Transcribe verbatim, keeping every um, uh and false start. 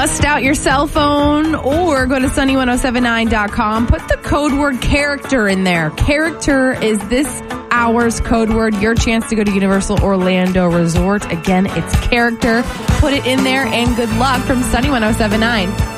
Bust out your cell phone or go to sunny ten seventy-nine dot com. Put the code word character in there. Character is this hour's code word. Your chance to go to Universal Orlando Resort. Again, it's character. Put it in there and good luck from Sunny ten seventy-nine.